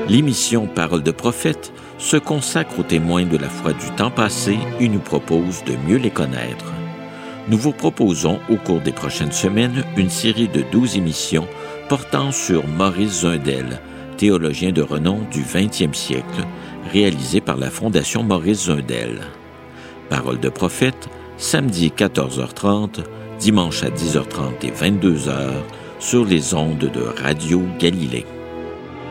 L'émission Parole de prophète se consacre aux témoins de la foi du temps passé et nous propose de mieux les connaître. Nous vous proposons au cours des prochaines semaines une série de 12 émissions portant sur Maurice Zundel, théologien de renom du 20e siècle, réalisé par la Fondation Maurice Zundel. Parole de prophète, samedi 14h30, dimanche à 10h30 et 22h sur les ondes de Radio Galilée.